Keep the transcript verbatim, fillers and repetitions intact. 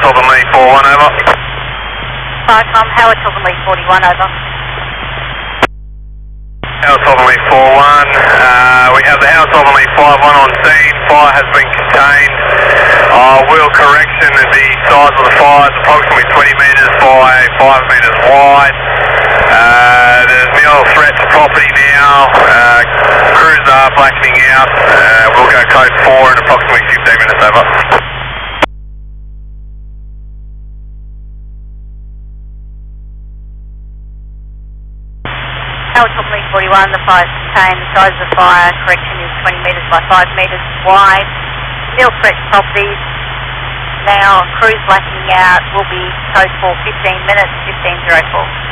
Southern Lee four one, over. five Tom, Howard Southern Lee forty-one, over. Howard Southern Lee four one, uh, we have the Howard Southern Lee five one on scene, fire has been contained. Uh, wheel correction, the size of the fire is approximately twenty metres by five metres wide. Uh, there's nil threat to property now, uh, crews are blackening out, uh, we'll go code four in approximately fifteen minutes, over. Howard Southern Lee forty-one, the fire is contained. The size of the fire correction is twenty metres by five metres wide. Nil threat to properties. Now crews blackening out will be code for fifteen minutes, fifteen oh four.